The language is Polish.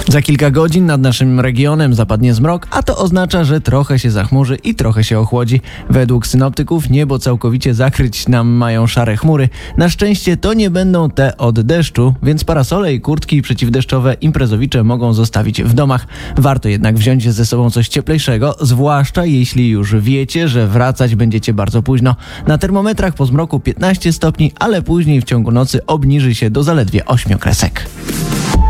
Za kilka godzin nad naszym regionem zapadnie zmrok, a to oznacza, że trochę się zachmurzy i trochę się ochłodzi. Według synoptyków niebo całkowicie zakryć nam mają szare chmury. Na szczęście to nie będą te od deszczu, więc parasole i kurtki przeciwdeszczowe imprezowicze mogą zostawić w domach. Warto jednak wziąć ze sobą coś cieplejszego, zwłaszcza jeśli już wiecie, że wracać będziecie bardzo późno. Na termometrach po zmroku 15 stopni, ale później w ciągu nocy obniży się do zaledwie 8 kresek.